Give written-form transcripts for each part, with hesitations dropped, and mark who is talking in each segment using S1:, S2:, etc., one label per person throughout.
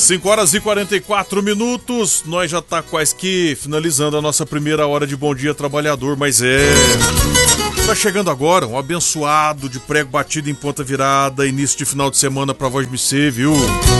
S1: 5h44, nós já tá quase que finalizando a nossa primeira hora de Bom Dia Trabalhador, mas tá chegando agora um abençoado de prego batido em ponta virada, início de final de semana pra voz me ser, viu?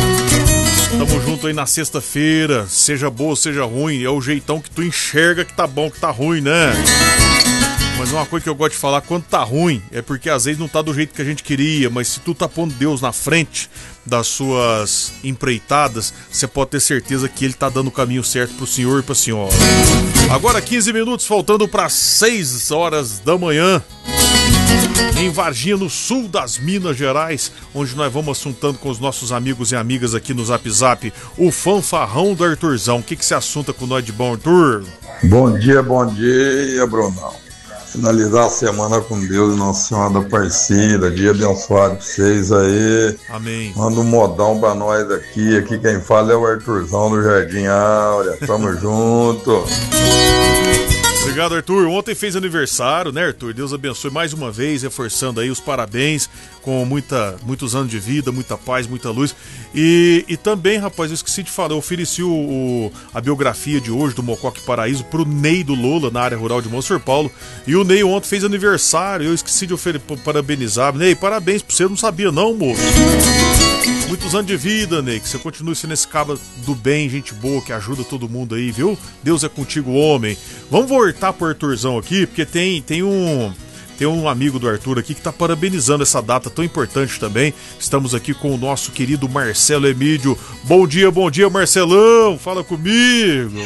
S1: Tamo junto aí na sexta-feira, seja boa, seja ruim, é o jeitão que tu enxerga que tá bom, que tá ruim, né? Mas uma coisa que eu gosto de falar, quando tá ruim, é porque às vezes não tá do jeito que a gente queria, mas se tu tá pondo Deus na frente das suas empreitadas, você pode ter certeza que ele tá dando o caminho certo pro senhor e pra senhora. Agora 15 minutos, faltando para 6 horas da manhã, em Varginha, no sul das Minas Gerais, onde nós vamos assuntando com os nossos amigos e amigas aqui no Zap Zap, o fanfarrão do Arthurzão. O que você assunta com nós de bom, Arthur?
S2: Bom dia, Brunão. Finalizar a semana com Deus, Nossa Senhora da Aparecida, dia abençoado pra vocês aí.
S1: Amém.
S2: Manda um modão pra nós aqui quem fala é o Arthurzão do Jardim Áurea, tamo junto.
S1: Obrigado, Arthur. Ontem fez aniversário, né, Arthur? Deus abençoe mais uma vez, reforçando aí os parabéns, com muitos anos de vida, muita paz, muita luz. E também, rapaz, eu esqueci de falar, eu ofereci a biografia de hoje do Mocoque Paraíso pro Ney do Lola, na área rural de Monsenhor Paulo. E o Ney ontem fez aniversário, eu esqueci de parabenizar. Ney, parabéns pra você, eu não sabia não, moço. Muitos anos de vida, Ney, que você continue sendo esse cara do bem, gente boa, que ajuda todo mundo aí, viu? Deus é contigo, homem. Vamos voltar pro Arthurzão aqui, porque tem um amigo do Arthur aqui que tá parabenizando essa data tão importante também. Estamos aqui com o nosso querido Marcelo Emídio. Bom dia, Marcelão, fala comigo.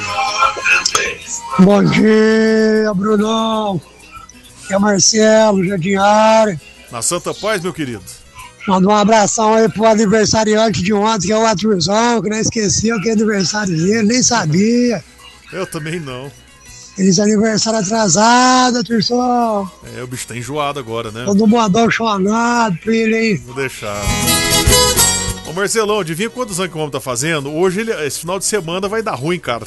S3: Bom dia, Brunão. Aqui é Marcelo, Jardim Área.
S1: Na Santa Paz, meu querido.
S3: Manda um abração aí pro aniversariante de ontem, que é o Arthurzão, que não esqueceu que é aniversário dele, nem sabia.
S1: Eu também não.
S3: Feliz aniversário atrasado, Arthurzão.
S1: O bicho tá enjoado agora, né?
S3: Todo modão chonado pra ele aí.
S1: Vou deixar. Ô Marcelão, adivinha quantos anos que o homem tá fazendo? Hoje, esse final de semana vai dar ruim, cara.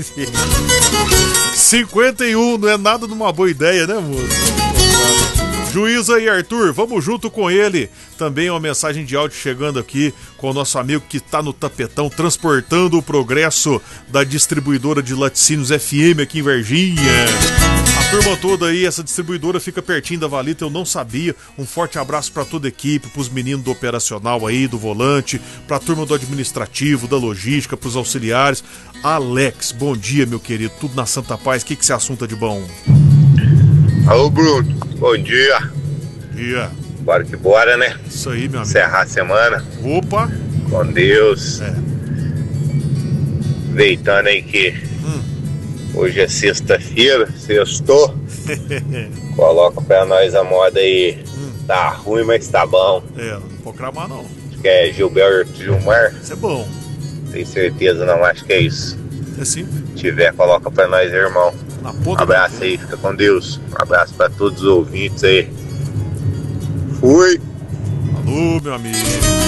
S1: 51, não é nada de uma boa ideia, né, moço? Juiz aí, Arthur, vamos junto com ele. Também uma mensagem de áudio chegando aqui com o nosso amigo que tá no tapetão, transportando o progresso da distribuidora de laticínios FM aqui em Varginha. A turma toda aí, essa distribuidora fica pertinho da Valita, eu não sabia. Um forte abraço pra toda a equipe, pros meninos do operacional aí, do volante, pra turma do administrativo, da logística, pros auxiliares. Alex, bom dia, meu querido, tudo na Santa Paz, o que você assunta de bom?
S4: Alô, Bruno, bom dia.
S1: Bom dia.
S4: Bora que bora, né?
S1: Isso aí, meu amigo.
S4: Encerrar a semana.
S1: Opa.
S4: Com Deus. Aproveitando aí que hoje é sexta-feira, sextou. Coloca pra nós a moda aí. Tá ruim, mas tá bom.
S1: Não pode cramar não.
S4: Acho que é Gilberto Gilmar.
S1: Isso é bom.
S4: Tem certeza não, acho que é isso.
S1: É sim.
S4: Se tiver, coloca pra nós, irmão. Um abraço aí, fica com Deus. Um abraço pra todos os ouvintes aí. Fui.
S1: Alô, meu amigo.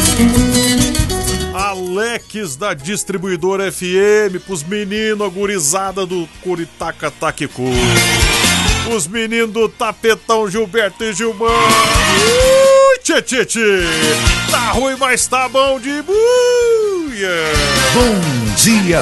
S1: Alex da distribuidora FM, pros meninos, a gurizada do Curitaca Taquicu. Os meninos do tapetão Gilberto e Gilmar. Tchê. Tá ruim, mas tá bom de buia.
S5: Bom dia,